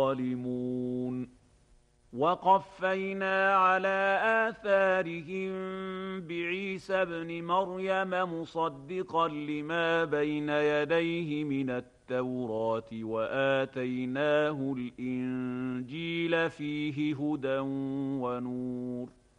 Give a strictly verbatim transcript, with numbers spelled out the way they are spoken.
الظالمون وقفينا على آثارهم بعيسى ابن مريم مصدقا لما بين يديه من التوراة وآتيناه الإنجيل فيه هدى ونور